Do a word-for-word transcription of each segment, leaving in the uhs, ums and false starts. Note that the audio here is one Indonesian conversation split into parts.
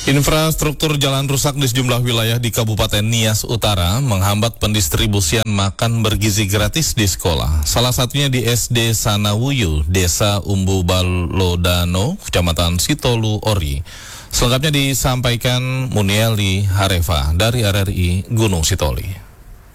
Infrastruktur jalan rusak di sejumlah wilayah di Kabupaten Nias Utara menghambat pendistribusian makan bergizi gratis di sekolah. Salah satunya di S D Sanawuyu, Desa Umbu Balodano, Kecamatan Sitolu Ori. Selengkapnya disampaikan Munieli Harefa dari R R I Gunung Sitoli.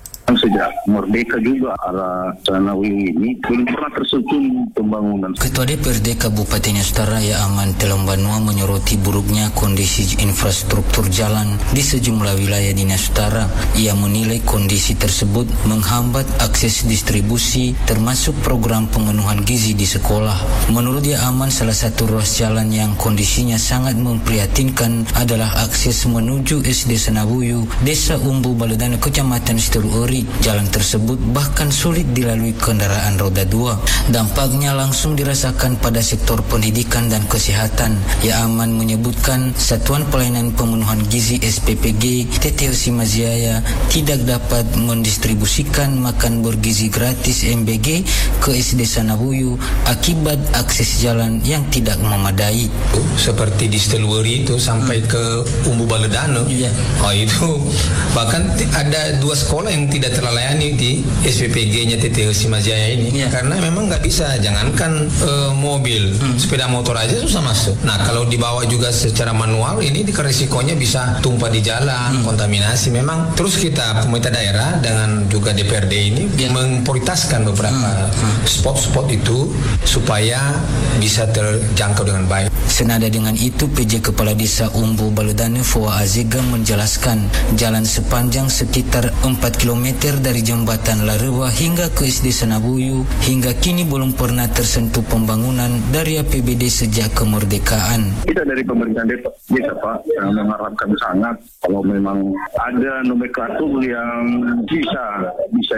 Sejak merdeka juga arah Sanawuyu ini belum pernah tersentuh pembangunan. Ketua D P R D Kabupaten Nias Utara Yaaman Telambanua menyoroti buruknya kondisi infrastruktur jalan di sejumlah wilayah di Nias Utara. Ia menilai kondisi tersebut menghambat akses distribusi termasuk program pemenuhan gizi di sekolah. Menurut Yaaman, salah satu ruas jalan yang kondisinya sangat memprihatinkan adalah akses menuju S D Sanawuyu, Desa Umbu Balodano, Kecamatan Sitolu Ori. Jalan tersebut bahkan sulit dilalui kendaraan roda dua. Dampaknya langsung dirasakan pada sektor pendidikan dan kesehatan. Yaaman menyebutkan Satuan Pelayanan Pemenuhan Gizi S P P G T T O Simajaya tidak dapat mendistribusikan makan bergizi gratis M B G ke S D Sanawuyu akibat akses jalan yang tidak memadai. Seperti di Steluri itu sampai hmm. ke Umbu Balodano. Yeah. Oh itu bahkan ada dua sekolah yang tidak terlayani di S P P G-nya T T O Simajaya ini, yeah. Karena memang nggak bisa, jangankan uh, mobil, hmm. sepeda motor aja susah masuk. Nah kalau dibawa juga secara manual ini risikonya bisa tumpah di jalan, hmm. kontaminasi. Memang terus kita pemerintah daerah dengan juga D P R D ini yeah. memprioritaskan beberapa hmm. spot-spot itu supaya bisa terjangkau dengan baik. Senada dengan itu, P J Kepala Desa Umbu Balodano Foa Azega menjelaskan jalan sepanjang sekitar empat kilometer dari jembatan Larewa hingga ke S D Sanawuyu hingga kini belum pernah tersentuh pembangunan dari A P B D sejak kemerdekaan. Kita dari pemerintah desa Pak yang mengharapkan sangat kalau memang ada nomenklatur yang bisa bisa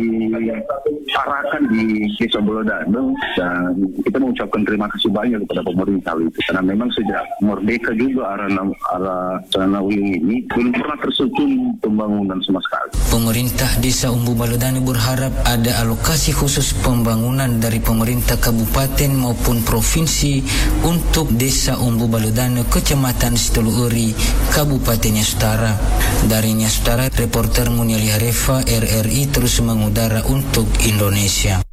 diarahkan di Desa Balodano, dan kita mengucapkan terima kasih banyak kepada pemerintah itu karena memang sejak merdeka juga arah arah Sanawuyu ini belum pernah tersentuh pembangunan sama sekali. Pemerintah Desa Umbu Balodano berharap ada alokasi khusus pembangunan dari pemerintah kabupaten maupun provinsi untuk Desa Umbu Balodano, Kecamatan Sitolu Ori, Kabupaten Nias Utara. Dari Nias Utara, reporter Munieli Harefa R R I terus mengudara untuk Indonesia.